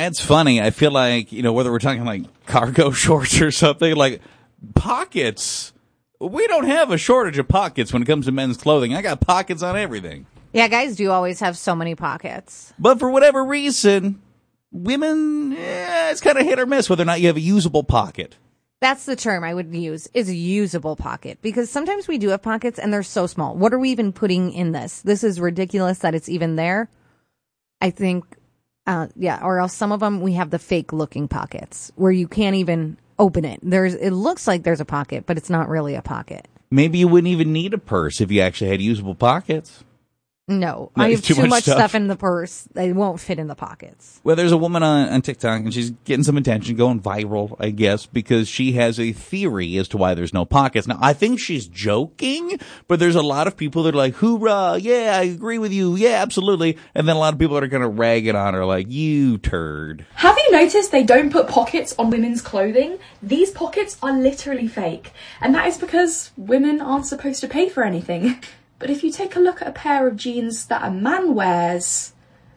It's funny. I feel like, whether we're talking like cargo shorts or something, like pockets. We don't have a shortage of pockets when it comes to men's clothing. I got pockets on everything. Yeah, guys do always have so many pockets. But for whatever reason, women, it's kind of hit or miss whether or not you have a usable pocket. That's the term I would use, is a usable pocket. Because sometimes we do have pockets and they're so small. What are we even putting in this? This is ridiculous that it's even there. I think, or else some of them, we have the fake looking pockets where you can't even open it. It looks like there's a pocket, but it's not really a pocket. Maybe you wouldn't even need a purse if you actually had usable pockets. No, I have too much stuff in the purse. They won't fit in the pockets. Well, there's a woman on TikTok, and she's getting some attention, going viral, I guess, because she has a theory as to why there's no pockets. Now, I think she's joking, but there's a lot of people that are like, hoorah, yeah, I agree with you, yeah, absolutely. And then a lot of people that are kind of ragging on her, like, you turd. Have you noticed they don't put pockets on women's clothing? These pockets are literally fake. And that is because women aren't supposed to pay for anything. But if you take a look at a pair of jeans that a man wears,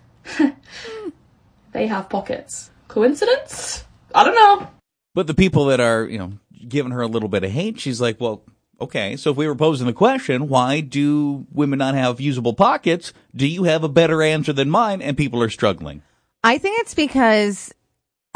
they have pockets. Coincidence? I don't know. But the people that are, giving her a little bit of hate, she's like, well, okay, so if we were posing the question, why do women not have usable pockets? Do you have a better answer than mine? And people are struggling. I think it's because